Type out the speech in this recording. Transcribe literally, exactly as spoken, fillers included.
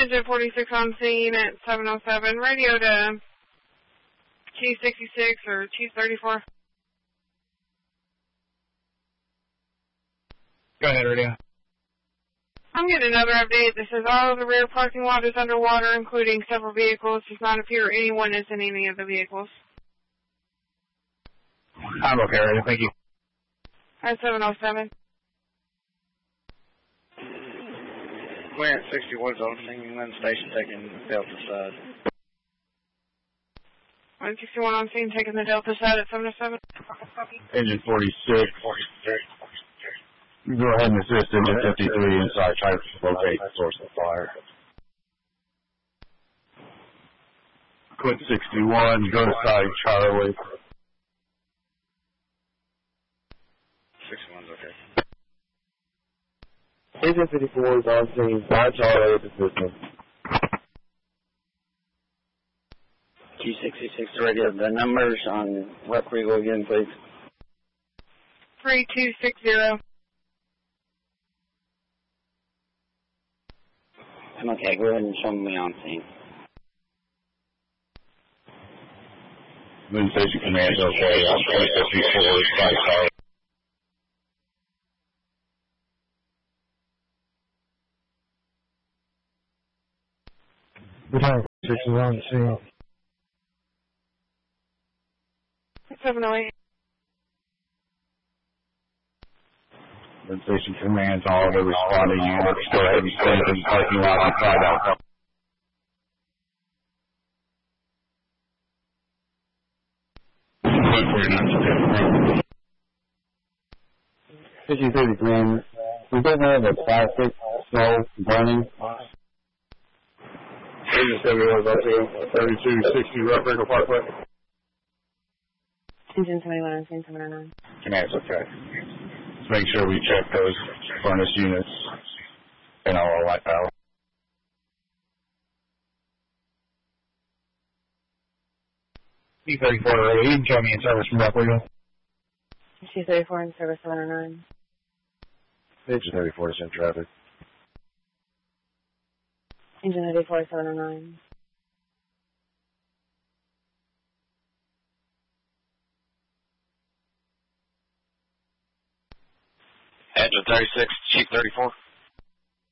Engine forty-six on scene at seven oh seven. Radio to Chief sixty-six or Chief thirty-four. Go ahead, radio. I'm getting another update. This says all of the rear parking lot is underwater, including several vehicles. Does not appear anyone is in any of the vehicles. I'm okay, radio. Thank you. At seven oh seven. Clearance sixty-one's on scene, Lynn Station taking Delta side. one sixty-one on scene, taking the Delta side at seven oh seven. Engine forty-six. Go ahead and assist engine fifty-three inside, try to locate the source of fire. Quit sixty-one, go to side Charlie. sixty-one's okay. Engine fifty-four is on scene, side Charlie with assistance. Q sixty-six radio, the numbers on Wet Regal again, please. three two six zero. I'm okay, go ahead and show me on scene. Moon Station Command, okay. I'm Quit fifty-four, side Charlie. Good night, six is on scene. seven oh eight. Moon Station Command, all the responding units, go ahead and stand in the parking lot outside Alpha. fifty-three Green, we don't have a plastic snow burning. Engine seventy-one, thirty-two sixty, Rough River Parkway. Engine seventy-one on scene, seven oh nine. Command's okay. Let's make sure we check those furnace units and all our light power. C thirty-four, you can show me in service from Rough River. C thirty-four in service seven oh nine. Engine thirty-four is in traffic. Engine eighty-four seven oh nine. Engine thirty-six, Chief thirty-four.